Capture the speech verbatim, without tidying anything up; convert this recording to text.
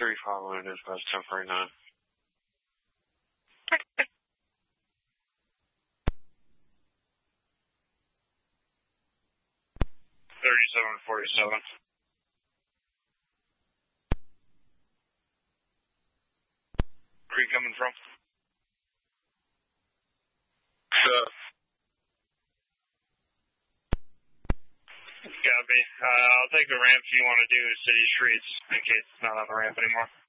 three following is bus ten forty-nine. thirty-seven forty-seven. Where are you coming from? Uh, Copy. Uh, I'll take the ramp if you want to do city streets in case it's not on the ramp anymore.